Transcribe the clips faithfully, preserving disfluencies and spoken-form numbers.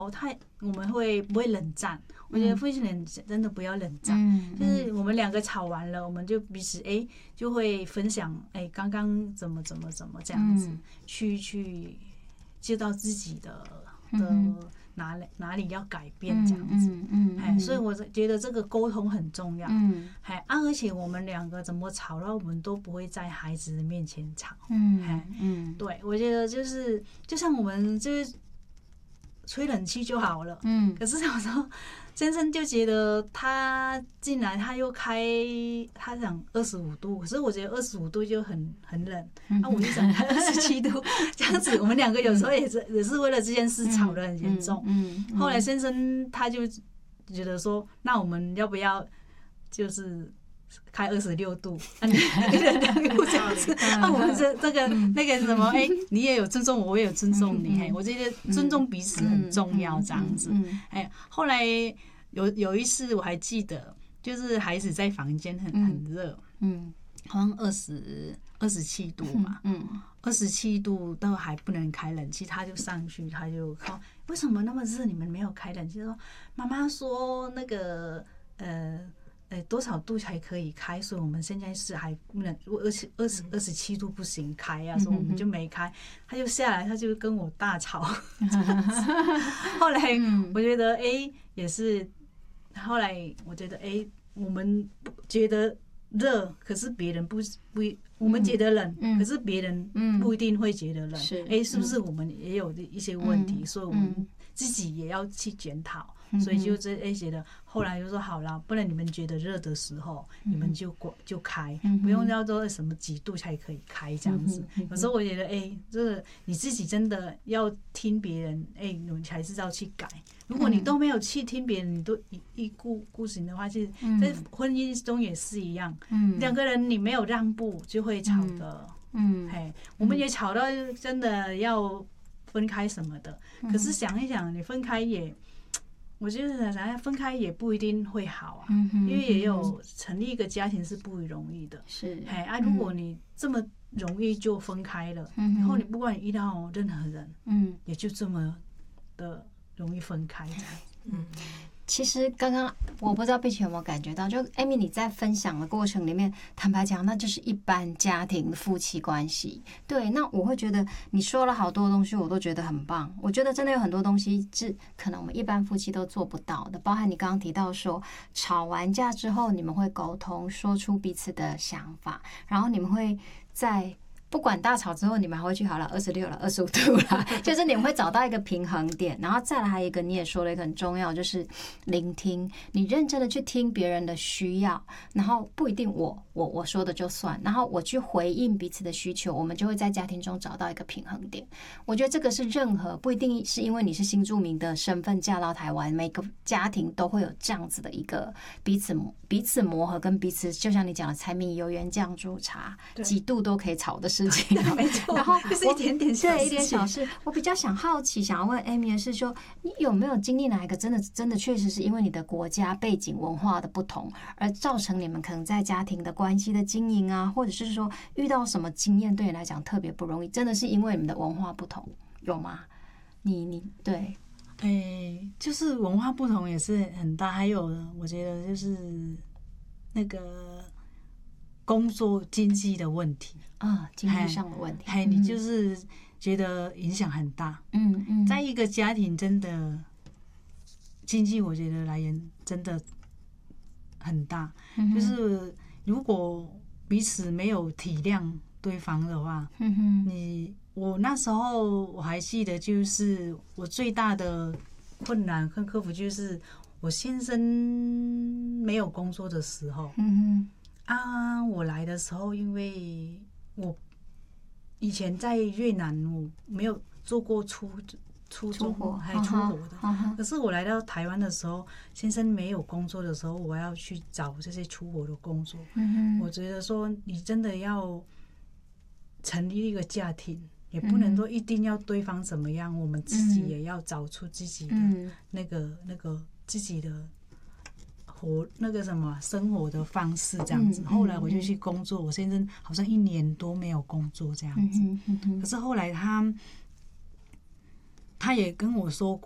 太我们会不会冷战？我觉得夫妻俩真的不要冷战， 嗯、 就是我们两个吵完了，我们就彼此哎、欸、就会分享哎刚刚怎么怎么怎么这样子，嗯、去去知道自己的的哪里哪里要改变这样子，嗯嗯哎、嗯，所以我觉得这个沟通很重要，嗯，哎啊，而且我们两个怎么吵，然后我们都不会在孩子的面前吵，嗯哎嗯，对，我觉得就是就像我们就是吹冷气就好了，嗯，可是有时候先生就觉得他进来他又开，他想二十五度，可是我觉得二十五度就很很冷，那、啊、我就想开二十七度，这样子我们两个有时候也是也是为了这件事吵得很严重。嗯，后来先生他就觉得说，那我们要不要就是开二十六度，啊，你一人两度这样子，那、啊、我们这这个那个什么，哎、欸，你也有尊重我，我也有尊重你，哎，我觉得尊重彼此很重要，这样子，哎，后来有有一次我还记得，就是孩子在房间很很热，嗯，好像二十二十七度嘛，嗯，二十七度都还不能开冷气，他就上去，他就说为什么那么热，你们没有开冷气？说妈妈说那个呃。呃，多少度才可以开？所以我们现在是还不能，二十二十二十七度不行开啊，所以我们就没开。他就下来，他就跟我大吵。后来我觉得，哎、欸，也是。后来我觉得，哎、欸，我们觉得热，可是别人不不，我们觉得冷，嗯、可是别人不一定会觉得冷。是，哎、欸，是不是我们也有一些问题？嗯、所以我们自己也要去检讨。所以就这哎觉得，后来就说好啦，不然你们觉得热的时候，你们就关就开，不用要说什么几度才可以开这样子。有时候我觉得，哎，这个你自己真的要听别人，哎，你还是要去改。如果你都没有去听别人，你都一意孤孤行的话，其实在婚姻中也是一样。两个人你没有让步，就会吵的。嗯，嘿，我们也吵到真的要分开什么的。可是想一想，你分开也。我觉得想想分开也不一定会好啊，嗯、因为也有成立一个家庭是不容易的。是，哎啊，如果你这么容易就分开了，嗯、然后你不管你遇到任何人，嗯，也就这么的容易分开这样。 嗯。其实刚刚我不知道碧琪有没有感觉到，就 Amy 你在分享的过程里面，坦白讲，那就是一般家庭的夫妻关系。对，那我会觉得你说了好多东西，我都觉得很棒。我觉得真的有很多东西是可能我们一般夫妻都做不到的，包含你刚刚提到说，吵完架之后你们会沟通，说出彼此的想法，然后你们会在。不管大吵之后，你们还会去好了二十六了、二十五度了，就是你们会找到一个平衡点。然后再来还有一个，你也说了一个很重要，就是聆听。你认真的去听别人的需要，然后不一定我我我说的就算，然后我去回应彼此的需求，我们就会在家庭中找到一个平衡点。我觉得这个是任何不一定是因为你是新住民的身份嫁到台湾，每个家庭都会有这样子的一个彼此彼此磨合，跟彼此就像你讲的柴米油盐酱醋茶，几度都可以吵的事。事情， 没错， 然后就是一点点小事情， 对，一点小事。我比较想好奇，想要问 Amy 的是说，你有没有经历哪一个真的真的确实是因为你的国家背景文化的不同，而造成你们可能在家庭的关系的经营啊，或者是说遇到什么经验对你来讲特别不容易，真的是因为你们的文化不同，有吗？你你对， 哎、欸，就是文化不同也是很大，还有我觉得就是那个工作经济的问题。 啊，经济上的问题， 哎，你就是觉得影响很大。嗯嗯，在一个家庭真的经济，我觉得来源真的很大。嗯、就是如果彼此没有体谅对方的话，嗯哼，你我那时候我还记得，就是我最大的困难跟克服，就是我先生没有工作的时候。嗯哼，啊，我来的时候，因为我以前在越南，我没有做过出出中还出国的。可是我来到台湾的时候，先生没有工作的时候，我要去找这些出国的工作。我觉得说，你真的要成立一个家庭，也不能说一定要对方怎么样，我们自己也要找出自己的那个那个自己的。活那个什么生活的方式这样子，后来我就去工作，我先生好像一年多没有工作这样子。可是后来他他也跟我说过，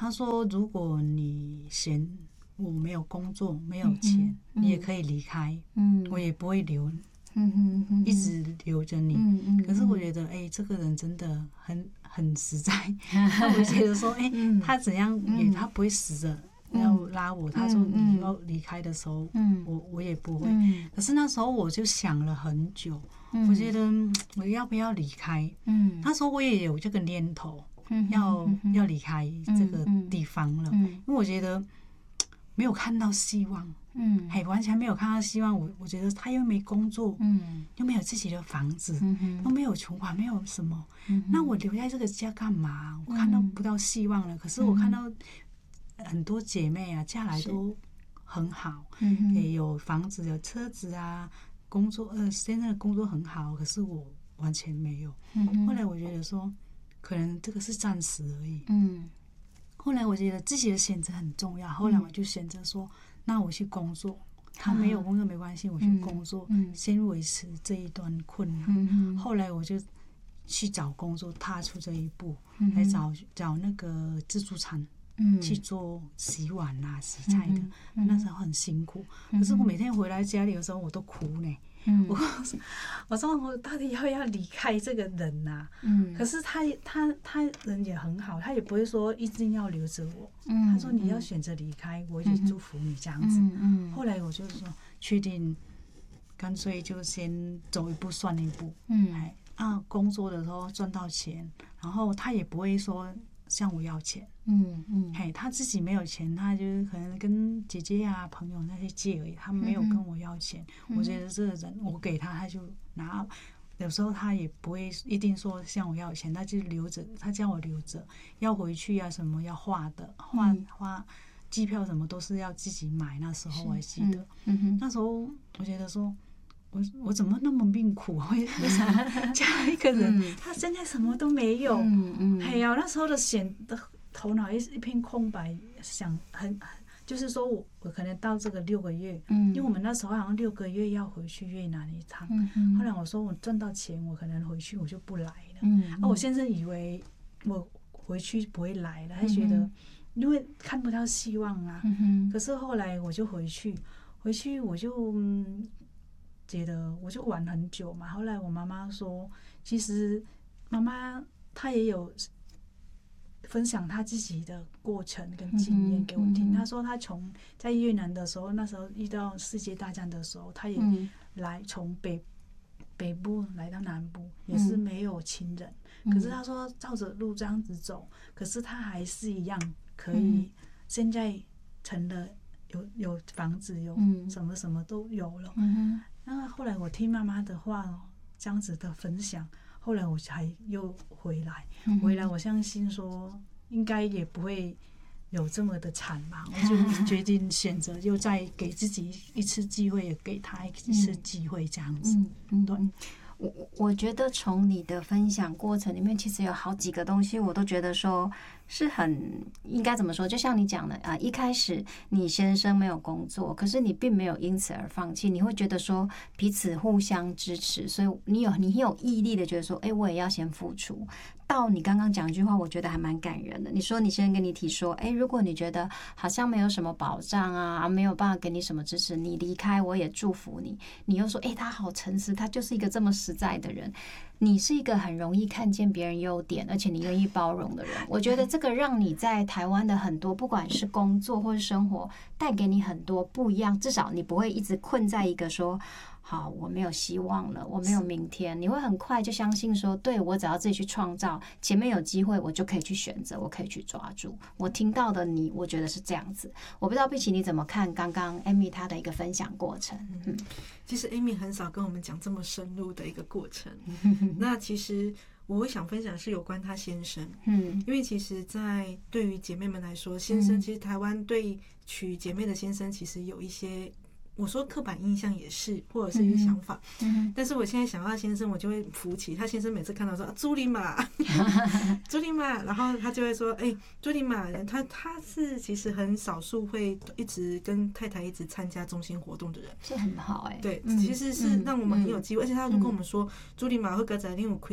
他说如果你嫌我没有工作没有钱，嗯嗯、你也可以离开，嗯，我也不会留，嗯哼哼，一直留着你。嗯嗯、可是我觉得，哎、欸，这个人真的很很实在。那我觉得说，哎、欸，他怎样也他不会死着。要拉我，他说你要离开的时候，嗯、我我也不会。嗯、可是那时候我就想了很久，嗯、我觉得我要不要离开？嗯、那时候我也有这个念头，嗯、要、嗯、要离开这个地方了，嗯、因为我觉得没有看到希望，嗯，嘿，完全没有看到希望。我我觉得他又没工作，嗯，又没有自己的房子，嗯、又没有存款，没有什么，嗯、那我留在这个家干嘛？我看到不到希望了。可是我看到。很多姐妹啊，嫁来都很好，嗯、也有房子、有车子啊，工作呃，现在的工作很好，可是我完全没有。嗯、后来我觉得说，可能这个是暂时而已。嗯，后来我觉得自己的选择很重要，后来我就选择说，那我去工作，他没有工作没关系，我去工作，嗯、先维持这一段困难。嗯、后来我就去找工作，踏出这一步，嗯、来找找那个自助餐。去做洗碗啊、洗菜的，嗯嗯、那时候很辛苦。嗯、可是我每天回来家里的时候，我都哭呢。嗯、我我说我到底要不要离开这个人呐、啊？嗯、可是他他他人也很好，他也不会说一定要留着我。嗯、他说你要选择离开，我也祝福你这样子。嗯嗯、后来我就说确定，干脆就先走一步算一步。嗯，哎啊，工作的时候赚到钱，然后他也不会说。向我要钱，嗯嗯，嘿，他自己没有钱，他就是可能跟姐姐啊、朋友那些借而已，他没有跟我要钱。嗯、我觉得这个人，我给他，他就拿。有时候他也不会一定说向我要钱，他就留着，他叫我留着，要回去啊什么要花的，花花机票什么都是要自己买。那时候我还记得，嗯嗯、那时候我觉得说。我我怎么那么命苦？为为什么嫁一个人，嗯、他现在什么都没有？嗯嗯、哎呀，那时候的想的头脑一一片空白，想很就是说我我可能到这个六个月，嗯、因为我们那时候好像六个月要回去越南一趟。嗯嗯、后来我说我赚到钱，我可能回去我就不来了。嗯嗯、啊，我先生以为我回去不会来了，他觉得因为看不到希望啊。嗯、可是后来我就回去，回去我就。嗯觉得我就玩很久嘛，后来我妈妈说，其实妈妈她也有分享她自己的过程跟经验给我听。她说她从在越南的时候，那时候遇到世界大战的时候，她也来从北北部来到南部，也是没有亲人。可是她说照着路这样子走，可是她还是一样可以，现在成了有有房子，有什么什么都有了。那后来我听妈妈的话，这样子的分享，后来我才又回来，回来我相信说应该也不会有这么的惨吧，我就决定选择又再给自己一次机会，也给他一次机会，这样子。嗯，对。 我我觉得从你的分享过程里面，其实有好几个东西，我都觉得说是很应该怎么说？就像你讲的啊，一开始你先生没有工作，可是你并没有因此而放弃，你会觉得说彼此互相支持，所以你有你很有毅力的觉得说，哎，我也要先付出。到你刚刚讲一句话，我觉得还蛮感人的。你说你先生跟你提说，哎，如果你觉得好像没有什么保障啊，没有办法给你什么支持，你离开我也祝福你。你又说，哎，他好诚实，他就是一个这么实在的人。你是一个很容易看见别人优点，而且你愿意包容的人。我觉得这个让你在台湾的很多，不管是工作或是生活，带给你很多不一样。至少你不会一直困在一个说，好，我没有希望了，我没有明天。你会很快就相信说，对，我只要自己去创造，前面有机会我就可以去选择，我可以去抓住。我听到的你，我觉得是这样子。我不知道碧琪你怎么看刚刚 Amy 她的一个分享过程。嗯， 其实 Amy 很少跟我们讲这么深入的一个过程。那其实我会想分享是有关她先生，嗯，因为其实在对于姐妹们来说，先生其实台湾对娶姐妹的先生其实有一些。我说刻板印象也是，或者是一个想法，嗯嗯、但是我现在想到先生，我就会服气。他先生每次看到说、啊、朱莉玛，朱莉玛，然后他就会说，哎、欸，朱莉玛，他他是其实很少数会一直跟太太一直参加中心活动的人， 这很好哎、欸。 对，嗯、其实是让我们很有机会，嗯、而且他就跟我们说，嗯、朱莉玛会跟在另有开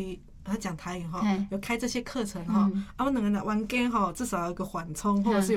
他讲台语哈，有开这些课程哈，啊，我两个人玩 game 哈，至少有个缓冲，或者是